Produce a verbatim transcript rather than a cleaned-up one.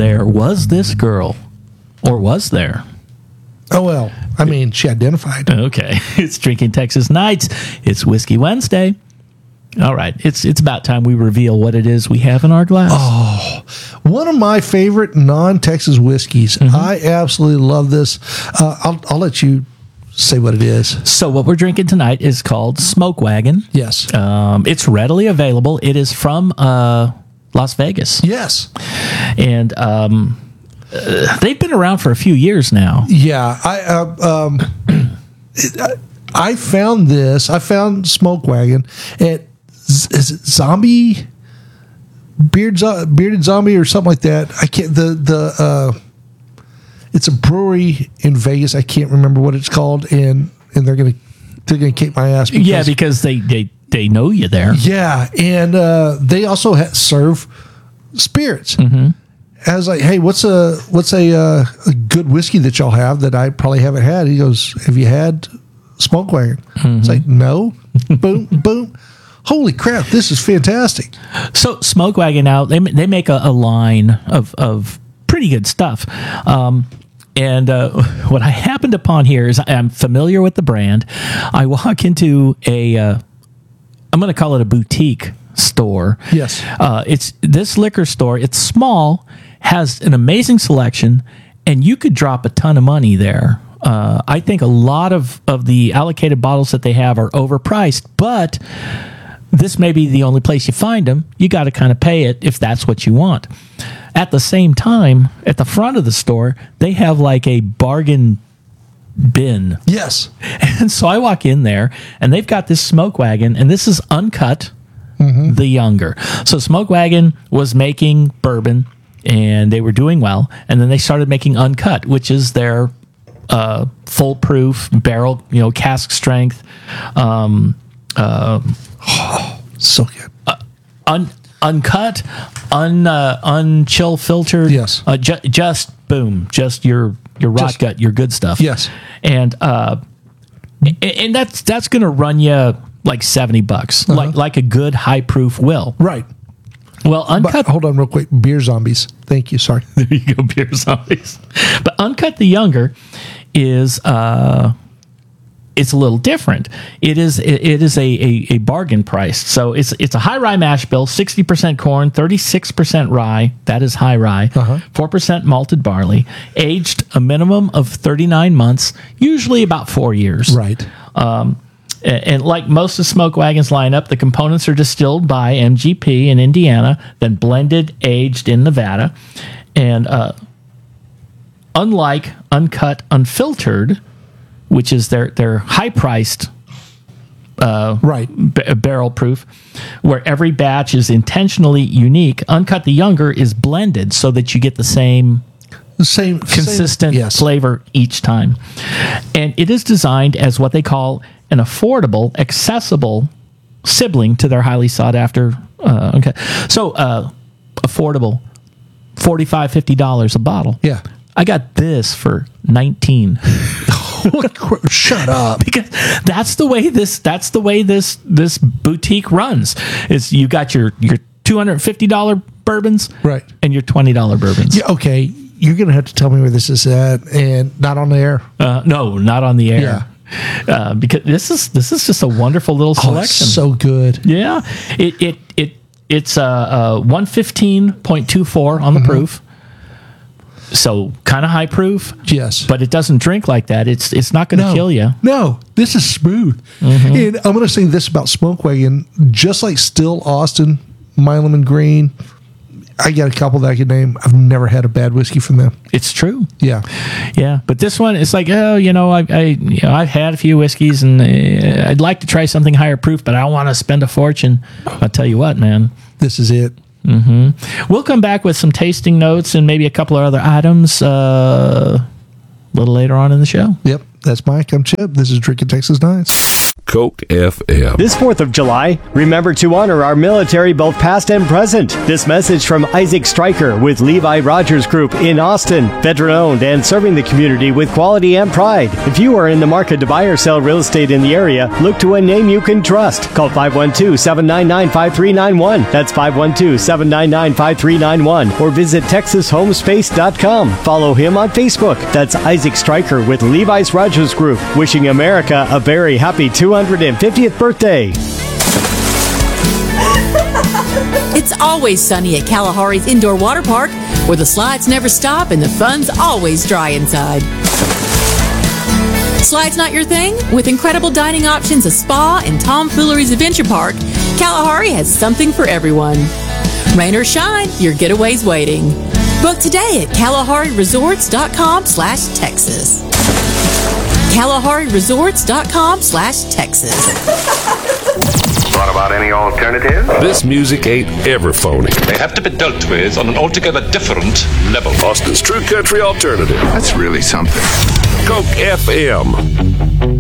there was this girl, or was there? Oh, well, I mean, she identified. Okay. It's Drinking Texas Nights. It's Whiskey Wednesday. All right. It's it's about time we reveal what it is we have in our glass. Oh, one of my favorite non-Texas whiskeys. Mm-hmm. I absolutely love this. Uh, I'll, I'll let you say what it is. So what we're drinking tonight is called Smoke Wagon. Yes. Um, it's readily available. It is from uh, Las Vegas. Yes. And um, uh, they've been around for a few years now. Yeah. I uh, um, it, I, I found this. I found Smoke Wagon at is it Zombie Beard Bearded Zombie or something like that. I can't the the uh, it's a brewery in Vegas. I can't remember what it's called, and and they're gonna they're gonna kick my ass. Because, yeah, because they, they they know you there. Yeah, and uh, they also ha- serve spirits. Mm-hmm. I was like, hey, what's a what's a, uh, a good whiskey that y'all have that I probably haven't had? He goes, have you had Smoke Wagon? Mm-hmm. It's like, no. Boom, boom. Holy crap, this is fantastic. So Smoke Wagon now, they they make a, a line of, of pretty good stuff. Um, and uh, what I happened upon here is I'm familiar with the brand. I walk into a, uh, I'm going to call it a boutique store. Yes. Uh, it's this liquor store. It's small, has an amazing selection, and you could drop a ton of money there. Uh, I think a lot of, of the allocated bottles that they have are overpriced, but this may be the only place you find them. You got to kind of pay it if that's what you want. At the same time, at the front of the store, they have like a bargain bin. Yes. And so I walk in there, and they've got this Smoke Wagon, and this is Uncut, mm-hmm. the younger. So Smoke Wagon was making bourbon, and they were doing well, and then they started making Uncut, which is their uh, full-proof barrel, you know, cask strength. Um, uh, oh, so good. Uh, un, uncut, un, uh, unchill filtered. Yes. Uh, ju- just boom, just your your rot Just, gut, your good stuff. Yes. And uh, and that's that's going to run you like seventy bucks, uh-huh. like like a good high proof will. Right. Well, Uncut. But, hold on, real quick. Beer Zombies. Thank you. Sorry. There you go, Beer Zombies. But Uncut the Younger is uh, it's a little different. It is it, it is a, a a bargain price. So it's it's a high rye mash bill, sixty percent corn, thirty-six percent rye. That is high rye. Uh-huh. four percent malted barley, aged a minimum of thirty-nine months, usually about four years. Right. Um, and, and like most of Smoke Wagon's lineup, the components are distilled by M G P in Indiana, then blended, aged in Nevada. And uh, unlike Uncut Unfiltered, which is their, their high-priced uh, right. b- barrel proof, where every batch is intentionally unique, Uncut the Younger is blended so that you get the same the same consistent same, yes. flavor each time. And it is designed as what they call an affordable, accessible sibling to their highly sought-after. Uh, okay, so uh, affordable, forty-five dollars, fifty dollars a bottle. Yeah. I got this for nineteen dollars. Shut up. Because that's the way this that's the way this this boutique runs. Is you got your your two hundred fifty dollars bourbons, right, and your twenty dollars bourbons. Yeah, okay. You're going to have to tell me where this is at, and not on the air. Uh, no, not on the air. Yeah. Uh, because this is this is just a wonderful little selection. Oh, so good. Yeah. It it it it's uh, uh one fifteen point two four on the mm-hmm. proof. So kind of high proof. Yes. But it doesn't drink like that. It's it's not going to no, kill you. No. This is smooth. Mm-hmm. And I'm going to say this about Smoke Wagon, just like Still Austin, Milam and Green, I got a couple that I could name. I've never had a bad whiskey from them. It's true. Yeah. Yeah. But this one, it's like, oh, you know, I, I, you know, I've had a few whiskeys and uh, I'd like to try something higher proof, but I don't want to spend a fortune. I'll tell you what, man. This is it. Mm-hmm. We'll come back with some tasting notes and maybe a couple of other items uh, a little later on in the show. Yep. That's Mike. I'm Chip. This is Drinking Texas Nights. Coke F M. This fourth of July, remember to honor our military, both past and present. This message from Isaac Stryker with Levi Rogers Group in Austin. Veteran-owned and serving the community with quality and pride. If you are in the market to buy or sell real estate in the area, look to a name you can trust. Call five one two, seven nine nine, five three nine one. That's five one two, seven nine nine, five three nine one. Or visit texas home space dot com. Follow him on Facebook. That's Isaac Stryker with Levi's Rogers Group. Wishing America a very happy two hundred fiftieth birthday. It's always sunny at Kalahari's Indoor Water Park, where the slides never stop and the fun's always dry inside. Slides not your thing? With incredible dining options, a spa, and Tomfoolery's Adventure Park, Kalahari has something for everyone. Rain or shine, your getaway's waiting. Book today at kalahari resorts dot com slash Texas. kalahari resorts dot com slash Texas. What about any alternatives? This music ain't ever phony. They have to be dealt with on an altogether different level. Austin's True Country Alternative. That's really something. Coke F M.